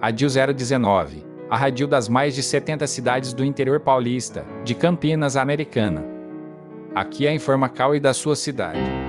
Radil 019, a radil das mais de 70 cidades do interior paulista, de Campinas, Americana. Aqui é a Informacal e da sua cidade.